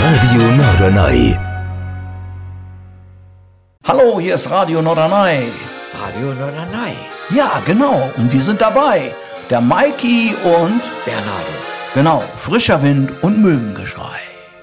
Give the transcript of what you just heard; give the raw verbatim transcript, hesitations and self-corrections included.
Radio Norderney. Hallo, hier ist Radio Norderney. Radio Norderney. Ja, genau. Und wir sind dabei. Der Maiki und Bernardo. Genau, frischer Wind und Möwengeschrei.